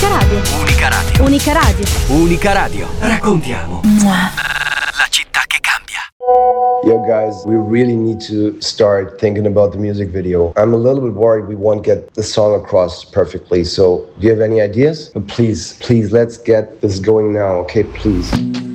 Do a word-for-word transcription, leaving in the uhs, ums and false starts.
Unica Radio. Unica Radio. Unica Radio. Unica Radio. Raccontiamo la città che cambia. Yo guys, we really need to start thinking about the music video. I'm a little bit worried we won't get the song across perfectly, so do you have any ideas? But please, please, let's get this going now, okay? Please.